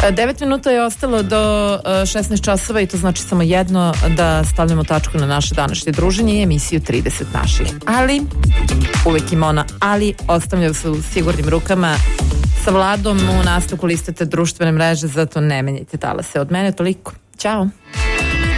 9 minuta je ostalo do 16 časova i to znači samo jedno, da stavljamo tačku na naše današnje druženje i emisiju 30 naših. Ali, uvek ima ona, ali ostavljaju se u sigurnim rukama sa Vladom. U nastavku listate društvene mreže, zato ne menjajte talase. Od mene toliko. Ćao.